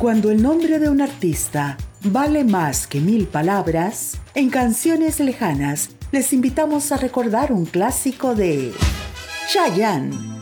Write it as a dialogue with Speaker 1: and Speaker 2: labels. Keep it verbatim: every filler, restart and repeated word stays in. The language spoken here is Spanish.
Speaker 1: Cuando el nombre de un artista vale más que mil palabras, en Canciones Lejanas les invitamos a recordar un clásico de Chayanne.